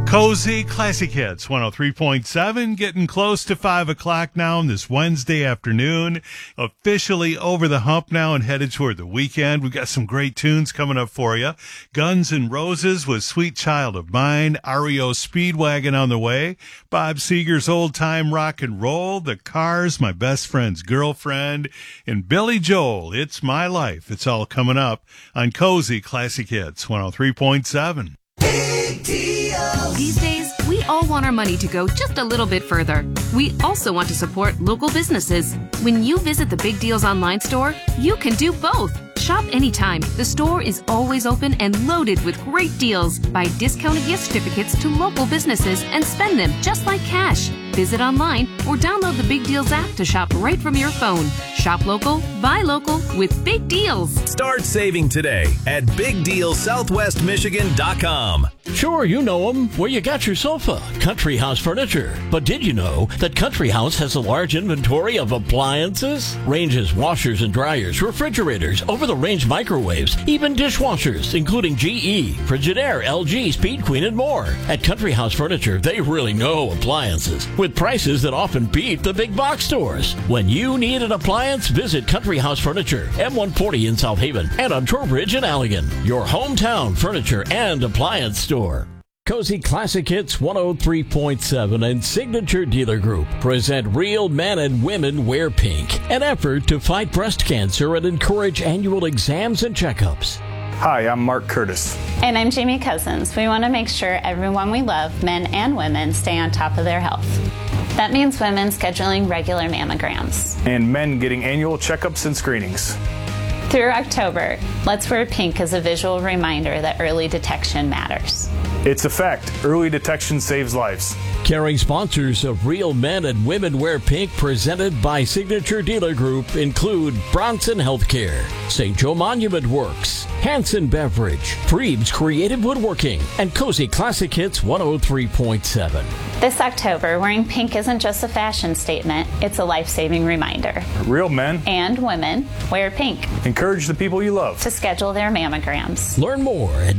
Cozy Classic Hits 103.7, getting close to 5 o'clock now on this Wednesday afternoon. Officially over the hump now and headed toward the weekend. We've got some great tunes coming up for you. Guns N' Roses with Sweet Child of Mine, REO Speedwagon on the way, Bob Seger's Old Time Rock and Roll, The Cars, My Best Friend's Girlfriend, and Billy Joel, It's My Life. It's all coming up on Cozy Classic Hits 103.7. Big deals. These days, we all want our money to go just a little bit further. We also want to support local businesses. When you visit the Big Deals online store, you can do both. Shop anytime. The store is always open and loaded with great deals. Buy discounted gift certificates to local businesses and spend them just like cash. Visit online or download the Big Deals app to shop right from your phone. Shop local, buy local with Big Deals. Start saving today at BigDealSouthwestMichigan.com. Sure, you know them. Where you got your sofa, Country House Furniture. But did you know that Country House has a large inventory of appliances? Ranges, washers and dryers, refrigerators, over-the-range microwaves, even dishwashers, including GE, Frigidaire, LG, Speed Queen, and more. At Country House Furniture, they really know appliances, with prices that often beat the big box stores. When you need an appliance, visit Country House Furniture, M140 in South Haven, and on Trowbridge in Allegan, your hometown furniture and appliance store. Cozy Classic Hits 103.7 and Signature Dealer Group present Real Men and Women Wear Pink, an effort to fight breast cancer and encourage annual exams and checkups. Hi, I'm Mark Curtis. And I'm Jamie Cousins. We want to make sure everyone we love, men and women, stay on top of their health. That means women scheduling regular mammograms. And men getting annual checkups and screenings. Through October, Let's Wear Pink is a visual reminder that early detection matters. It's a fact. Early detection saves lives. Caring sponsors of Real Men and Women Wear Pink, presented by Signature Dealer Group, include Bronson Healthcare, St. Joe Monument Works, Hanson Beverage, Freeb's Creative Woodworking, and Cozy Classic Hits 103.7. This October, wearing pink isn't just a fashion statement, it's a life-saving reminder. Real men and women wear pink. Encourage the people you love to schedule their mammograms. Learn more at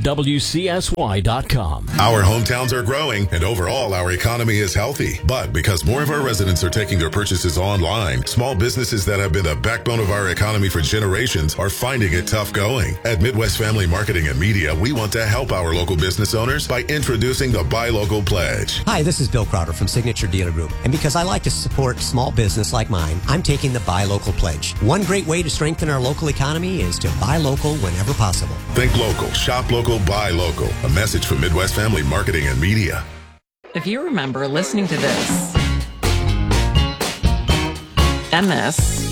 WCSY.com. Our hometowns are growing, and overall our economy is healthy. But because more of our residents are taking their purchases online, small businesses that have been the backbone of our economy for generations are finding it tough going. At Midwest Family Marketing and Media, we want to help our local business owners by introducing the Buy Local Pledge. Hi, this is Bill Crowder from Signature Dealer Group. And because I like to support small business like mine, I'm taking the Buy Local Pledge. One great way to strengthen our local economy is to buy local whenever possible. Think local, shop local, buy local. A message from Midwest Family Marketing and Media. If you remember listening to this, MS,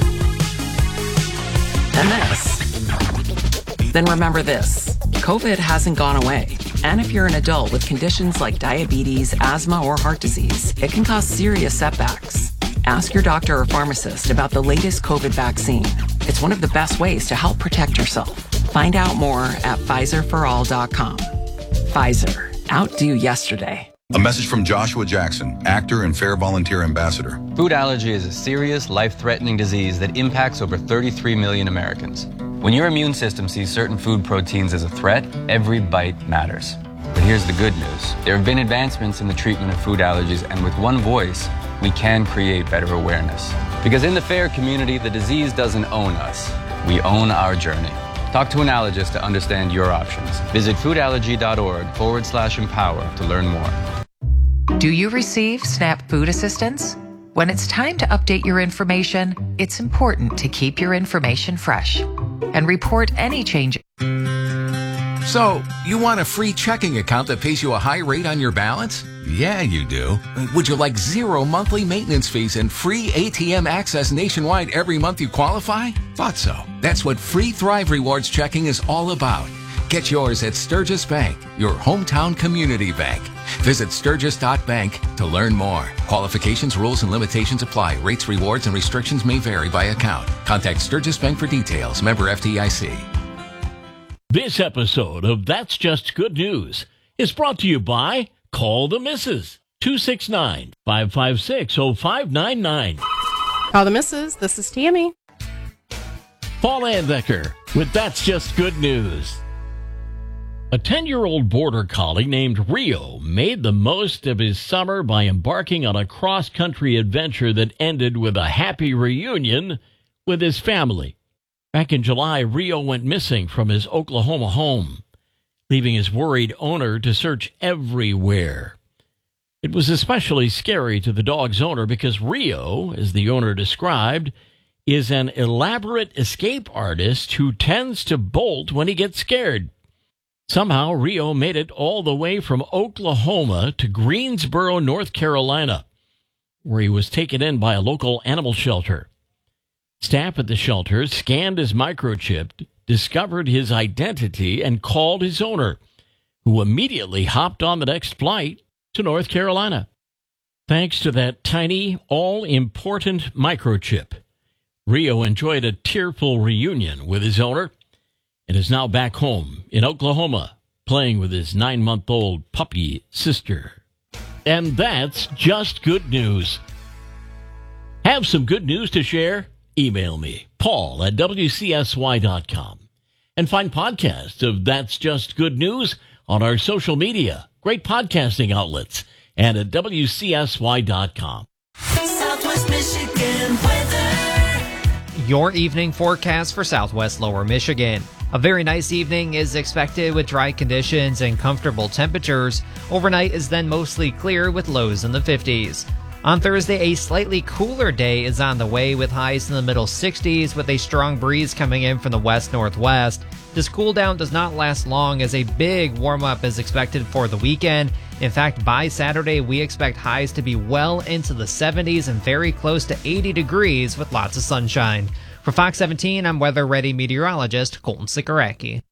then remember this. COVID hasn't gone away. And if you're an adult with conditions like diabetes, asthma, or heart disease, it can cause serious setbacks. Ask your doctor or pharmacist about the latest COVID vaccine. It's one of the best ways to help protect yourself. Find out more at PfizerForAll.com. Pfizer. Outdo yesterday. A message from Joshua Jackson, actor and Fair Volunteer Ambassador. Food allergy is a serious, life-threatening disease that impacts over 33 million Americans. When your immune system sees certain food proteins as a threat, every bite matters. But here's the good news. There have been advancements in the treatment of food allergies, and with one voice, we can create better awareness. Because in the FAIR community, the disease doesn't own us. We own our journey. Talk to an allergist to understand your options. Visit foodallergy.org/empower to learn more. Do you receive SNAP food assistance? When it's time to update your information, it's important to keep your information fresh and report any changes. So, you want a free checking account that pays you a high rate on your balance? Yeah, you do. Would you like 0 monthly maintenance fees and free ATM access nationwide every month you qualify? Thought so. That's what Free Thrive Rewards checking is all about. Get yours at Sturgis Bank, your hometown community bank. Visit sturgis.bank to learn more. Qualifications, rules, and limitations apply. Rates, rewards, and restrictions may vary by account. Contact Sturgis Bank for details. Member FDIC. This episode of That's Just Good News is brought to you by Call the Missus. 269-556-0599. Call the Missus. This is Tammy. Paul Andecker with That's Just Good News. A 10-year-old border collie named Rio made the most of his summer by embarking on a cross-country adventure that ended with a happy reunion with his family. Back in July, Rio went missing from his Oklahoma home, leaving his worried owner to search everywhere. It was especially scary to the dog's owner because Rio, as the owner described, is an elaborate escape artist who tends to bolt when he gets scared. Somehow, Rio made it all the way from Oklahoma to Greensboro, North Carolina, where he was taken in by a local animal shelter. Staff at the shelter scanned his microchip, discovered his identity, and called his owner, who immediately hopped on the next flight to North Carolina. Thanks to that tiny, all-important microchip, Rio enjoyed a tearful reunion with his owner and is now back home in Oklahoma, playing with his 9-month-old puppy sister. And that's just good news. Have some good news to share? Email me, paul@wcsy.com. And find podcasts of That's Just Good News on our social media, great podcasting outlets, and at wcsy.com. Southwest Michigan weather. Your evening forecast for Southwest Lower Michigan. A very nice evening is expected with dry conditions and comfortable temperatures. Overnight is then mostly clear with lows in the 50s. On Thursday, a slightly cooler day is on the way with highs in the middle 60s with a strong breeze coming in from the west-northwest. This cool down does not last long as a big warm-up is expected for the weekend. In fact, by Saturday, we expect highs to be well into the 70s and very close to 80 degrees with lots of sunshine. For Fox 17, I'm weather-ready meteorologist Colton Sikoracki.